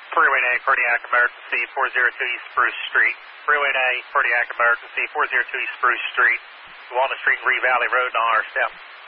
Freeway A, cardiac emergency, 402 East Spruce Street. Freeway A, cardiac emergency, 402 East Spruce Street. Walnut Street and Ree Valley Road on our step.